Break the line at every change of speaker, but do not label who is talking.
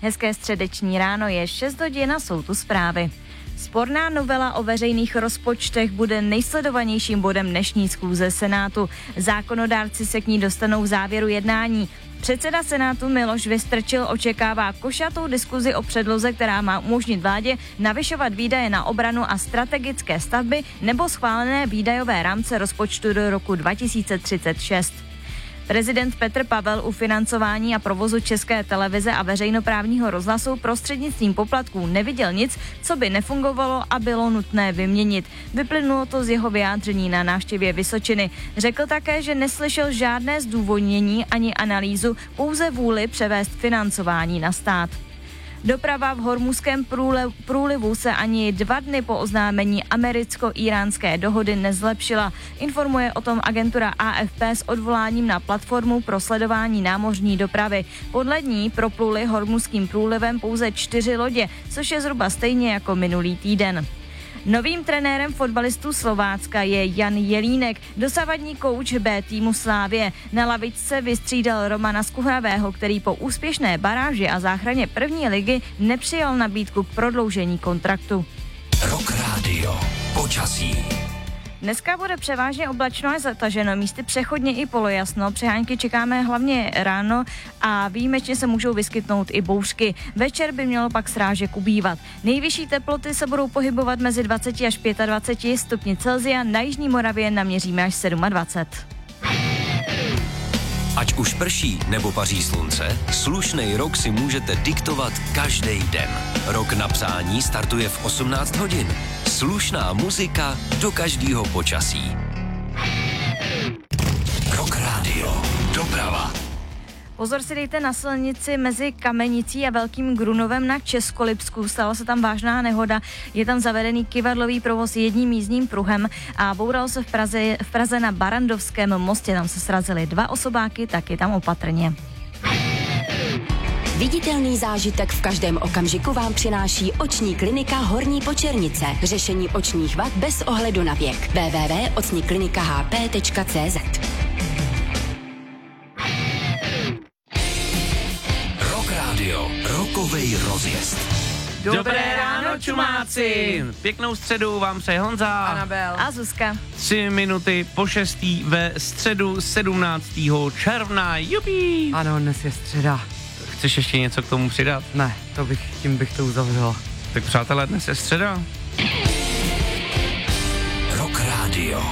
Hezké středeční ráno, je 6 hodin a jsou tu zprávy. Sporná novela o veřejných rozpočtech bude nejsledovanějším bodem dnešní schůze Senátu. Zákonodárci se k ní dostanou v závěru jednání. Předseda Senátu Miloš Vystrčil očekává košatou diskuzi o předloze, která má umožnit vládě navyšovat výdaje na obranu a strategické stavby nebo schválené výdajové rámce rozpočtu do roku 2036. Prezident Petr Pavel u financování a provozu České televize a veřejnoprávního rozhlasu prostřednictvím poplatků neviděl nic, co by nefungovalo a bylo nutné vyměnit. Vyplynulo to z jeho vyjádření na návštěvě Vysočiny. Řekl také, že neslyšel žádné zdůvodnění ani analýzu, pouze vůli převést financování na stát. Doprava v Hormuzském průlivu se ani 2 dny po oznámení americko-íránské dohody nezlepšila. Informuje o tom agentura AFP s odvoláním na platformu pro sledování námořní dopravy. Podle ní propluly Hormuzským průlivem pouze 4 lodě, což je zhruba stejně jako minulý týden. Novým trenérem fotbalistů Slovácka je Jan Jelínek, dosavadní kouč B týmu Slávie. Na lavičce vystřídal Romana Skuhravého, který po úspěšné baráži a záchraně první ligy nepřijal nabídku k prodloužení kontraktu.
Rock Radio. Počasí.
Dneska bude převážně oblačno a zataženo, místy přechodně i polojasno. Přehánky čekáme hlavně ráno a výjimečně se můžou vyskytnout i bouřky. Večer by mělo pak srážek ubývat. Nejvyšší teploty se budou pohybovat mezi 20 až 25 stupni Celsia, na jižní Moravě naměříme až 27.
Ať už prší nebo paří slunce, slušnej rok si můžete diktovat každý den. Rok na přání startuje v 18 hodin. Slušná muzika do každého počasí. Rock Radio. Doprava.
Pozor si dejte na silnici mezi Kamenicí a Velkým Grunovem na Českolipsku. Stala se tam vážná nehoda. Je tam zavedený kyvadlový provoz jedním jízdním pruhem a boural se v Praze na Barandovském mostě. Tam se srazily 2 osobáky, tak je tam opatrně.
Viditelný zážitek v každém okamžiku vám přináší oční klinika Horní Počernice. Řešení očních vad bez ohledu na věk. www.ocniklinikahp.cz.
Rock Radio. Rokovej rozjezd.
Dobré ráno, čumáci! Pěknou středu vám přeje Honza,
Anabel
A Zuzka.
3 minuty po 6. ve středu 17. června. Jupi!
Ano, dnes je středa.
Chceš ještě něco k tomu přidat?
Ne, tím bych to uzavřel.
Tak přátelé, dnes je středa.
Rock Radio.